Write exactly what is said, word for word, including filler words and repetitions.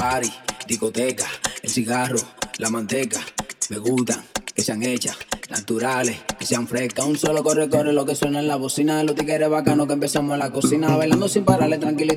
party, discoteca, el cigarro, la manteca. Me gustan, que sean hechas, naturales, que sean frescas. Un solo corre, corre lo que suena en la bocina. Los tigres bacanos que empezamos en la cocina. Bailando sin pararle, tranquilito.